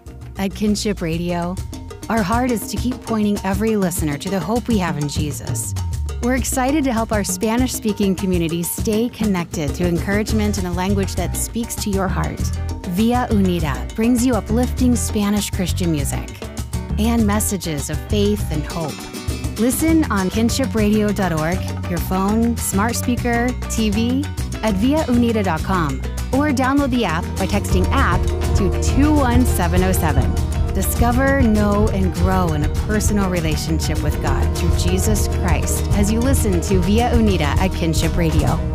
At Kinship Radio, our heart is to keep pointing every listener to the hope we have in Jesus. We're excited to help our Spanish-speaking community stay connected to encouragement in a language that speaks to your heart. Via Unida brings you uplifting Spanish Christian music and messages of faith and hope. Listen on kinshipradio.org, your phone, smart speaker, TV, at viaunida.com, or download the app by texting app to 21707. Discover, know, and grow in a personal relationship with God through Jesus Christ as you listen to Via Unida at Kinship Radio.